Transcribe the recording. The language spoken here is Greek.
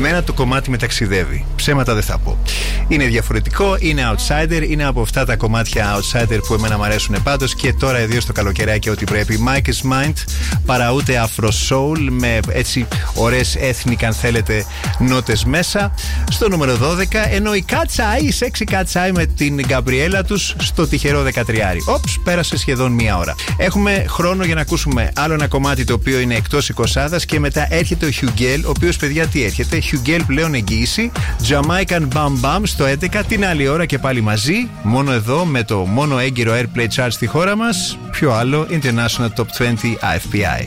Εμένα το κομμάτι με ταξιδεύει. Ψέματα δεν θα πω. Είναι διαφορετικό, είναι outsider, είναι από αυτά τα κομμάτια outsider που εμένα μου αρέσουν πάντως και τώρα ιδίως το καλοκαιράκι ό,τι πρέπει. Mike's Mind, παρά ούτε Afro Soul, με έτσι ωραίες ethnic αν θέλετε νότες μέσα. Στο νούμερο 12, ενώ η Cat's Eye, η sexy Cat's Eye με την Γκαμπριέλα τους στο τυχερό 13. Όψ, πέρασε σχεδόν μία ώρα. Έχουμε χρόνο για να ακούσουμε άλλο ένα κομμάτι το οποίο είναι εκτός 20 και μετά έρχεται ο Hugel, ο οποίος παιδιά τι έρχεται. Hugel πλέον εγγύηση. Jamaican Bam Bam στο 11, την άλλη ώρα και πάλι μαζί. Μόνο εδώ με το μόνο έγκυρο Airplay Chart στη χώρα μας. Πιο άλλο International Top 20 IFPI.